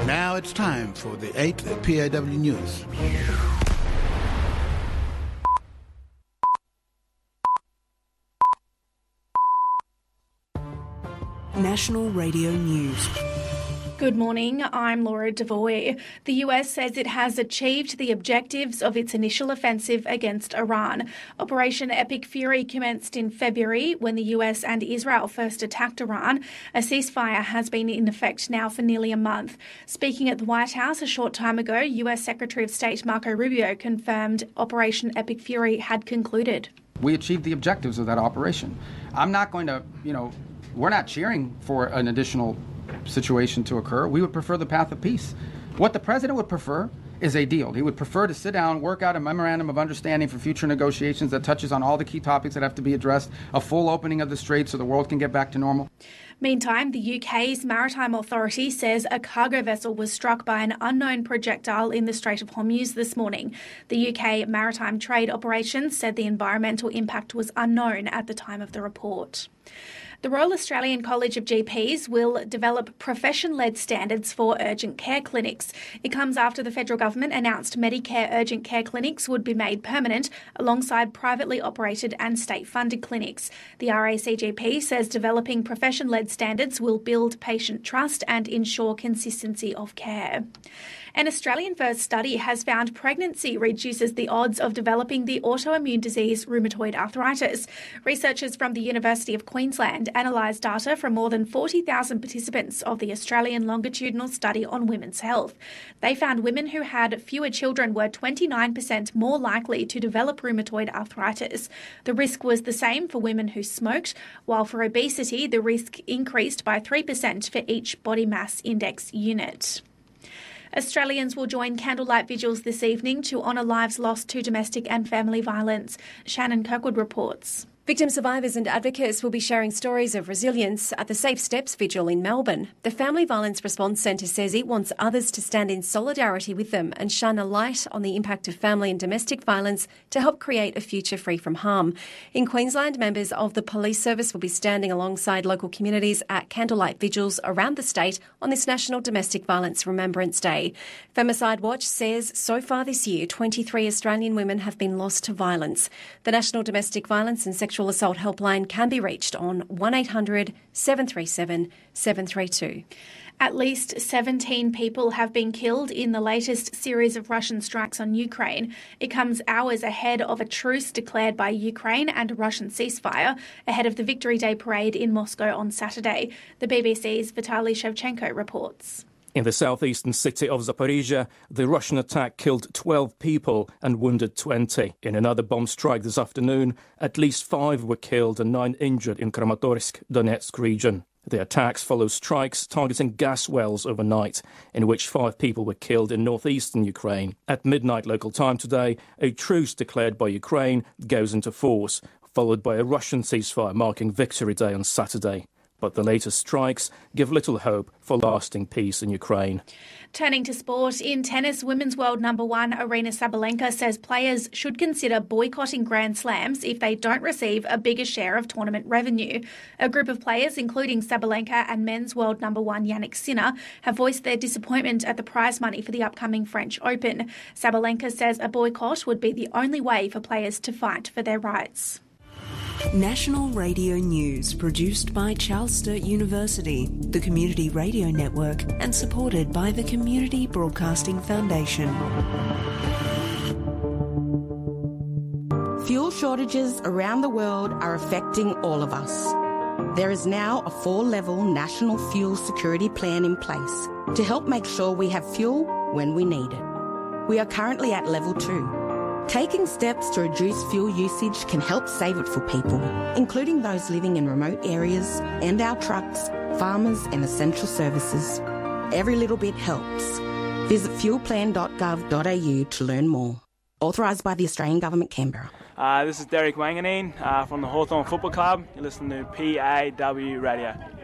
Now it's time for the 8th PAW News. National Radio News. Good morning, I'm Laura Devoy. The US says it has achieved the objectives of its initial offensive against Iran. Operation Epic Fury commenced in February when the US and Israel first attacked Iran. A ceasefire has been in effect now for nearly a month. Speaking at the White House a short time ago, US Secretary of State Marco Rubio confirmed Operation Epic Fury had concluded. We achieved the objectives of that operation. I'm not going to, we're not cheering for an additional situation to occur. We would prefer the path of peace. What the president would prefer is a deal. He would prefer to sit down, work out a memorandum of understanding for future negotiations that touches on all the key topics that have to be addressed, a full opening of the Strait so the world can get back to normal. Meantime, the UK's Maritime Authority says a cargo vessel was struck by an unknown projectile in the Strait of Hormuz this morning. The UK Maritime Trade Operations said the environmental impact was unknown at the time of the report. The Royal Australian College of GPs will develop profession-led standards for urgent care clinics. It comes after the federal government announced Medicare urgent care clinics would be made permanent alongside privately operated and state-funded clinics. The RACGP says developing profession-led standards will build patient trust and ensure consistency of care. An Australian-first study has found pregnancy reduces the odds of developing the autoimmune disease rheumatoid arthritis. Researchers from the University of Queensland analysed data from more than 40,000 participants of the Australian longitudinal study on women's health. They found women who had fewer children were 29% more likely to develop rheumatoid arthritis. The risk was the same for women who smoked, while for obesity the risk increased by 3% for each body mass index unit. Australians will join candlelight vigils this evening to honour lives lost to domestic and family violence. Shannon Kirkwood reports. Victim survivors and advocates will be sharing stories of resilience at the Safe Steps Vigil in Melbourne. The Family Violence Response Centre says it wants others to stand in solidarity with them and shine a light on the impact of family and domestic violence to help create a future free from harm. In Queensland, members of the police service will be standing alongside local communities at candlelight vigils around the state on this National Domestic Violence Remembrance Day. Femicide Watch says so far this year, 23 Australian women have been lost to violence. The National Domestic Violence and Sexual Assault Helpline can be reached on 1800 737 732. At least 17 people have been killed in the latest series of Russian strikes on Ukraine. It comes hours ahead of a truce declared by Ukraine and a Russian ceasefire ahead of the Victory Day parade in Moscow on Saturday. The BBC's Vitaly Shevchenko reports. In the southeastern city of Zaporizhia, the Russian attack killed 12 people and wounded 20. In another bomb strike this afternoon, at least 5 were killed and 9 injured in Kramatorsk, Donetsk region. The attacks follow strikes targeting gas wells overnight, in which 5 people were killed in northeastern Ukraine. At midnight local time today, a truce declared by Ukraine goes into force, followed by a Russian ceasefire marking Victory Day on Saturday. But the latest strikes give little hope for lasting peace in Ukraine. Turning to sport, in tennis, women's world number 1 Aryna Sabalenka says players should consider boycotting Grand Slams if they don't receive a bigger share of tournament revenue. A group of players, including Sabalenka and men's world number 1 Jannik Sinner, have voiced their disappointment at the prize money for the upcoming French Open. Sabalenka says a boycott would be the only way for players to fight for their rights. National Radio News, produced by Charles Sturt University, the Community Radio Network, and supported by the Community Broadcasting Foundation. Fuel shortages around the world are affecting all of us. There is now a 4-level national fuel security plan in place to help make sure we have fuel when we need it. We are currently at level 2. Taking steps to reduce fuel usage can help save it for people, including those living in remote areas and our trucks, farmers and essential services. Every little bit helps. Visit fuelplan.gov.au to learn more. Authorised by the Australian Government, Canberra. This is Derek Wanganeen from the Hawthorn Football Club. You're listening to PAW Radio.